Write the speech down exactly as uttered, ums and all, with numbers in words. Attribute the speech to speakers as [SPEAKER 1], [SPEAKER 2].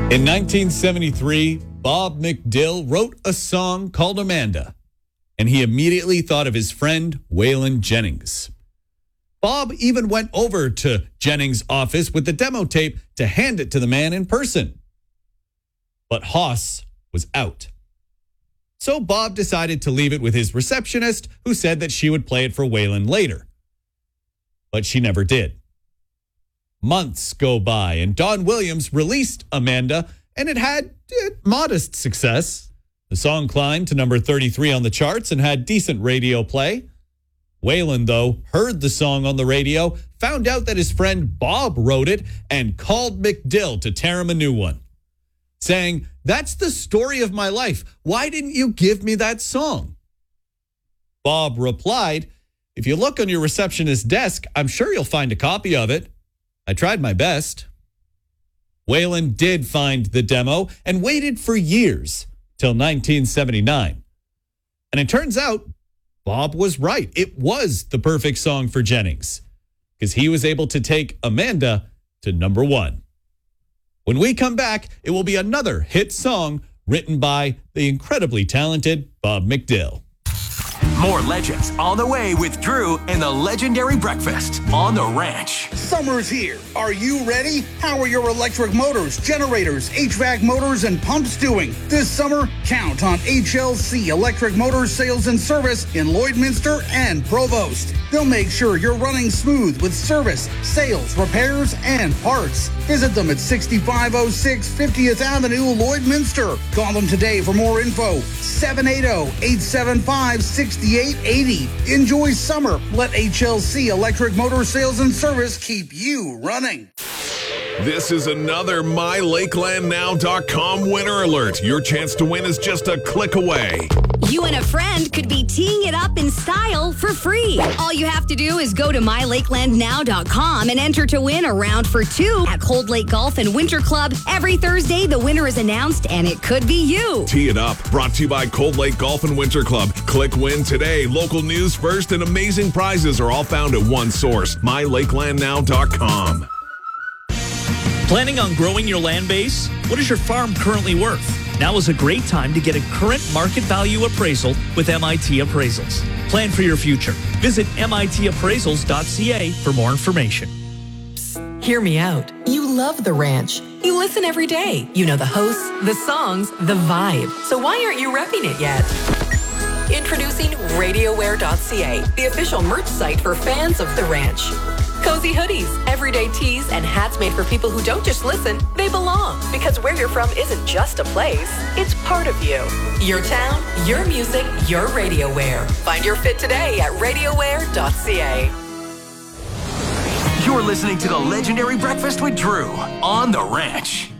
[SPEAKER 1] In nineteen seventy-three, Bob McDill wrote a song called Amanda, and he immediately thought of his friend Waylon Jennings. Bob even went over to Jennings' office with the demo tape to hand it to the man in person. But Hoss was out. So Bob decided to leave it with his receptionist, who said that she would play it for Waylon later. But she never did. Months go by, and Don Williams released Amanda, and it had eh, modest success. The song climbed to number thirty-three on the charts and had decent radio play. Waylon, though, heard the song on the radio, found out that his friend Bob wrote it, and called McDill to tear him a new one, saying, "That's the story of my life. Why didn't you give me that song?" Bob replied, "If you look on your receptionist's desk, I'm sure you'll find a copy of it. I tried my best." Waylon did find the demo and waited for years till nineteen seventy-nine. And it turns out Bob was right. It was the perfect song for Jennings because he was able to take Amanda to number one. When we come back, it will be another hit song written by the incredibly talented Bob McDill.
[SPEAKER 2] More legends on the way with Drew and the legendary breakfast on the ranch.
[SPEAKER 3] Summer's here. Are you ready? How are your electric motors, generators, H V A C motors, and pumps doing? This summer, count on H L C Electric Motors Sales and Service in Lloydminster and Provost. They'll make sure you're running smooth with service, sales, repairs, and parts. Visit them at sixty-five oh six fiftieth Avenue, Lloydminster. Call them today for more info. seven eight zero, eight seven five, six eight eight zero. Enjoy summer. Let H L C Electric Motor Sales and Service keep you running.
[SPEAKER 4] This is another My Lakeland Now dot com winner alert. Your chance to win is just a click away.
[SPEAKER 5] You and a friend could be teeing it up in style for free. All you have to do is go to My Lakeland Now dot com and enter to win a round for two at Cold Lake Golf and Winter Club. Every Thursday, the winner is announced, and it could be you.
[SPEAKER 4] Tee it up. Brought to you by Cold Lake Golf and Winter Club. Click win today. Local news first and amazing prizes are all found at one source. My Lakeland Now dot com.
[SPEAKER 6] Planning on growing your land base? What is your farm currently worth? Now is a great time to get a current market value appraisal with M I T Appraisals. Plan for your future. Visit M I T appraisals dot C A for more information.
[SPEAKER 7] Psst, hear me out. You love the ranch. You listen every day. You know the hosts, the songs, the vibe. So why aren't you repping it yet? Introducing radio wear dot C A, the official merch site for fans of the ranch. Cozy hoodies, everyday tees, and hats made for people who don't just listen, they belong. Because where you're from isn't just a place, it's part of you. Your town, your music, your radio wear. Find your fit today at radio wear dot C A.
[SPEAKER 2] You're listening to the legendary breakfast with Drew on the ranch.